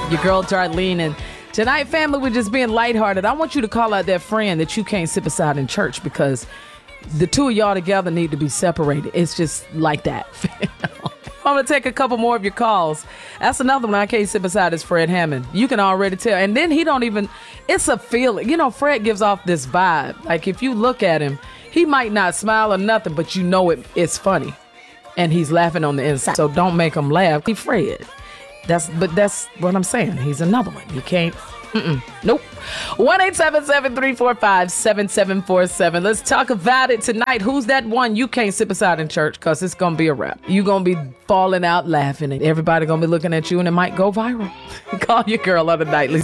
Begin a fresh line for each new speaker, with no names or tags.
Your girl Darlene, and tonight, family, we're just being lighthearted. I want you to call out that friend that you can't sit beside in church because the two of y'all together need to be separated. It's just like that. I'm going to take a couple more of your calls. That's another one I can't sit beside is Fred Hammond. You can already tell. And then he don't even, it's a feeling. You know, Fred gives off this vibe. Like if you look at him, he might not smile or nothing, but you know it's funny. And he's laughing on the inside. So don't make him laugh. He's Fred. That's what I'm saying. He's another one. You can't. Nope. 1-877-345-7747. Let's talk about it tonight. Who's that one you can't sit beside in church? Because it's going to be a wrap. You're going to be falling out laughing and everybody going to be looking at you and it might go viral. Call your girl on the nightly.